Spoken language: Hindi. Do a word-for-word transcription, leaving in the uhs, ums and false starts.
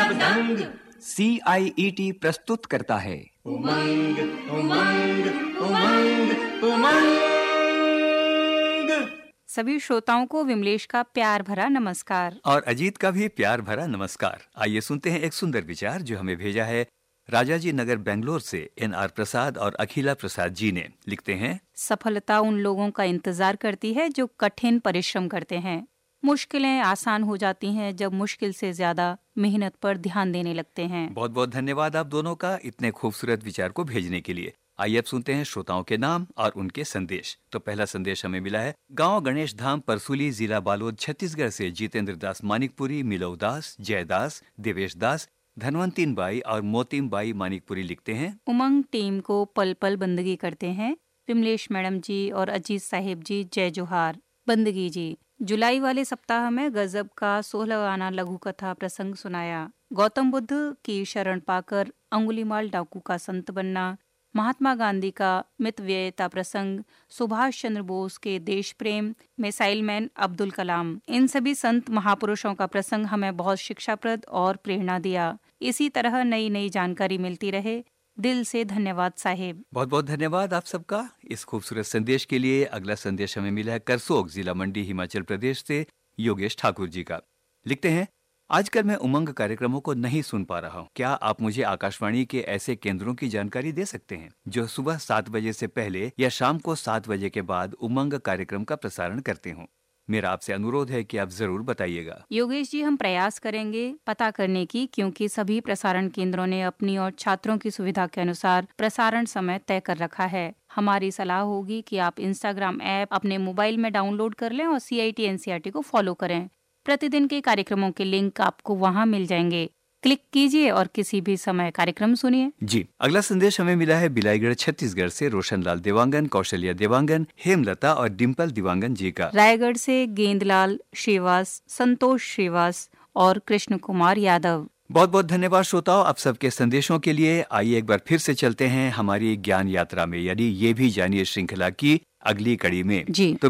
दंग। सी आई ई टी प्रस्तुत करता है उमंग उमंग उमंग उमंग। सभी श्रोताओं को विमलेश का प्यार भरा नमस्कार और अजीत का भी प्यार भरा नमस्कार। आइए सुनते हैं एक सुंदर विचार जो हमें भेजा है राजाजी नगर बेंगलोर से एन आर प्रसाद और अखिला प्रसाद जी ने। लिखते हैं, सफलता उन लोगों का इंतजार करती है जो कठिन परिश्रम करते हैं। मुश्किलें आसान हो जाती हैं जब मुश्किल से ज्यादा मेहनत पर ध्यान देने लगते हैं। बहुत बहुत धन्यवाद आप दोनों का इतने खूबसूरत विचार को भेजने के लिए। आइए अब सुनते हैं श्रोताओं के नाम और उनके संदेश। तो पहला संदेश हमें मिला है गांव गणेश धाम परसुली, जिला बालोद, छत्तीसगढ़ से जितेंद्र दास मानिकपुरी, मिलव दास, जयदास, देवेश दास, धनवंतीन बाई और मोतीम बाई मानिकपुरी लिखते हैं, उमंग टीम को पल पल बंदगी करते हैं। विमलेश मैडम जी और अजीत साहिब जी जय जोहार। बंदगी जी, जुलाई वाले सप्ताह में गजब का सोलहवाना लघु कथा प्रसंग सुनाया। गौतम बुद्ध की शरण पाकर अंगुलीमाल डाकू का संत बनना, महात्मा गांधी का मितव्ययिता प्रसंग, सुभाष चंद्र बोस के देश प्रेम, मिसाइल मैन अब्दुल कलाम, इन सभी संत महापुरुषों का प्रसंग हमें बहुत शिक्षाप्रद और प्रेरणा दिया। इसी तरह नई नई जानकारी मिलती रहे। दिल से धन्यवाद साहिब। बहुत बहुत धन्यवाद आप सबका इस खूबसूरत संदेश के लिए। अगला संदेश हमें मिला है करसोग, जिला मंडी, हिमाचल प्रदेश से योगेश ठाकुर जी का। लिखते हैं, आजकल मैं उमंग कार्यक्रमों को नहीं सुन पा रहा हूँ। क्या आप मुझे आकाशवाणी के ऐसे केंद्रों की जानकारी दे सकते हैं जो सुबह सात बजे से पहले या शाम को सात बजे के बाद उमंग कार्यक्रम का प्रसारण करते हों? मेरा आपसे अनुरोध है कि आप जरूर बताइएगा। योगेश जी, हम प्रयास करेंगे पता करने की, क्योंकि सभी प्रसारण केंद्रों ने अपनी और छात्रों की सुविधा के अनुसार प्रसारण समय तय कर रखा है। हमारी सलाह होगी कि आप इंस्टाग्राम ऐप अपने मोबाइल में डाउनलोड कर लें और सी I T N C R T को फॉलो करें। प्रतिदिन के कार्यक्रमों के लिंक आपको वहां मिल जाएंगे। क्लिक कीजिए और किसी भी समय कार्यक्रम सुनिए। जी, अगला संदेश हमें मिला है बिलाईगढ़, छत्तीसगढ़ से रोशनलाल देवांगन, कौशल्या देवांगन, हेमलता और डिम्पल देवांगन जी का। रायगढ़ से गेंदलाल श्रीवास, संतोष श्रीवास और कृष्ण कुमार यादव। बहुत बहुत धन्यवाद श्रोताओं आप सबके संदेशों के लिए। आइए एक बार फिर से चलते हैं हमारी ज्ञान यात्रा में, यानी ये भी जानिए श्रृंखला की अगली कड़ी में। जी। तो